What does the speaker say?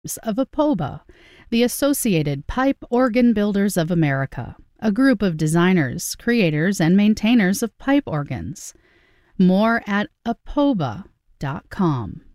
of APOBA, the Associated Pipe Organ Builders of America, a group of designers, creators, and maintainers of pipe organs. More at apoba.com.